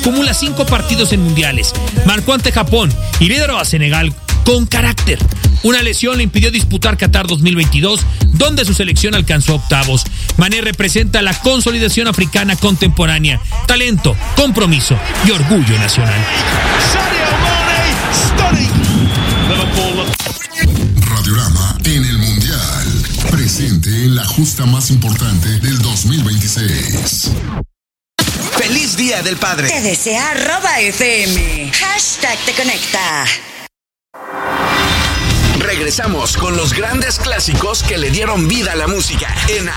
acumula 5 partidos en mundiales. Marcó ante Japón y lideró a Senegal con carácter. Una lesión le impidió disputar Qatar 2022, donde su selección alcanzó octavos. Mané representa la consolidación africana contemporánea, talento, compromiso y orgullo nacional. Radiorama en el Mundial, presente en la justa más importante del 2026. ¡Feliz Día del Padre! Te desea @FM. #te conecta. Regresamos con los grandes clásicos que le dieron vida a la música en